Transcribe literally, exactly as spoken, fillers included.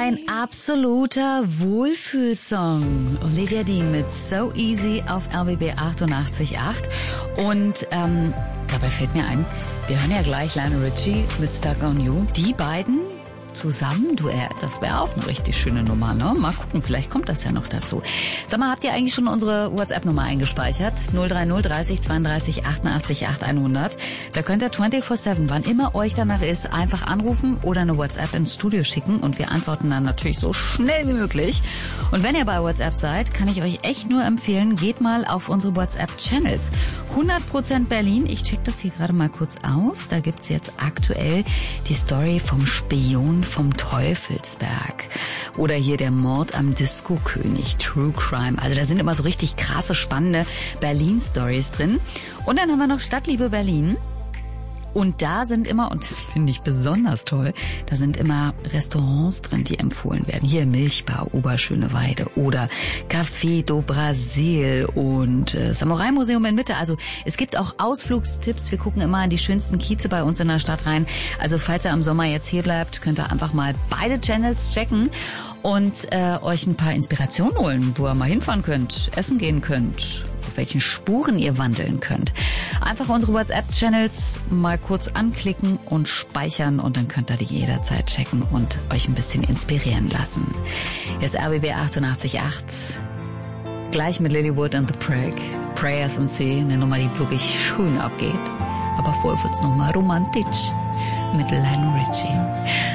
Ein absoluter Wohlfühlsong. Olivia Dean mit So Easy auf R B B achtundachtzig Komma acht. Und ähm, dabei fällt mir ein, wir hören ja gleich Lionel Richie mit Stuck on You. Die beiden zusammen, Duett, das wäre auch eine richtig schöne Nummer, ne? Mal gucken, vielleicht kommt das ja noch dazu. Sag mal, habt ihr eigentlich schon unsere WhatsApp-Nummer eingespeichert? null drei null dreißig zweiunddreißig achtundachtzig acht hundert. Da könnt ihr vierundzwanzig sieben, wann immer euch danach ist, einfach anrufen oder eine WhatsApp ins Studio schicken und wir antworten dann natürlich so schnell wie möglich. Und wenn ihr bei WhatsApp seid, kann ich euch echt nur empfehlen, geht mal auf unsere WhatsApp-Channels. hundert Prozent Berlin, ich check das hier gerade mal kurz aus. Da gibt's jetzt aktuell die Story vom Spion vom Teufelsberg. Oder hier der Mord am Disco-König, True Crime. Also da sind immer so richtig krasse, spannende Berlin-Stories drin. Und dann haben wir noch Stadtliebe Berlin. Und da sind immer, und das finde ich besonders toll, da sind immer Restaurants drin, die empfohlen werden. Hier Milchbar, Oberschöneweide oder Café do Brasil und äh, Samurai Museum in Mitte. Also es gibt auch Ausflugstipps. Wir gucken immer an die schönsten Kieze bei uns in der Stadt rein. Also falls ihr am Sommer jetzt hier bleibt, könnt ihr einfach mal beide Channels checken und äh, euch ein paar Inspirationen holen, wo ihr mal hinfahren könnt, essen gehen könnt, auf welchen Spuren ihr wandeln könnt. Einfach unsere WhatsApp-Channels mal kurz anklicken und speichern und dann könnt ihr die jederzeit checken und euch ein bisschen inspirieren lassen. Hier ist R B B achtundachtzig Komma acht. Gleich mit Lilywood and the Prague. Prayers and Sea, eine Nummer, die wirklich schön abgeht. Aber vorher wird's nochmal romantisch mit Lionel Richie.